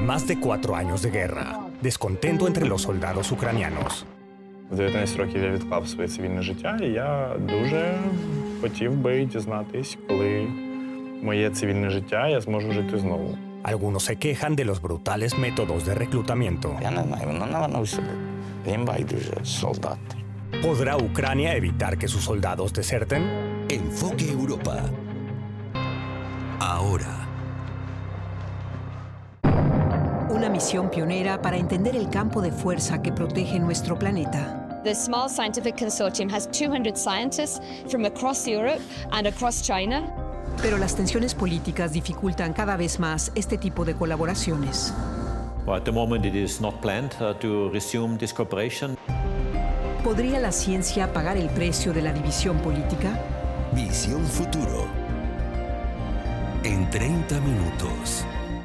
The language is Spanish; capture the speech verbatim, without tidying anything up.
Más de cuatro años de guerra, descontento entre los soldados ucranianos. В дев'ятнадцять років я відклав своє цивільне життя, і я дуже хотів би дізнатись, коли моє цивільне життя я зможу жити знову. Algunos se quejan de los brutales métodos de reclutamiento. Я не знаю, воно наверно собі. Їм байдуже солдати. ¿Podrá Ucrania evitar que sus soldados deserten? Enfoque Europa. Ahora. Una misión pionera para entender el campo de fuerza que protege nuestro planeta. The Small Scientific Consortium has two hundred scientists from across Europe and across China. Pero las tensiones políticas dificultan cada vez más este tipo de colaboraciones. Well, at the moment it is not planned uh, to resume this cooperation. ¿Podría la ciencia pagar el precio de la división política? Visión Futuro. En treinta minutos.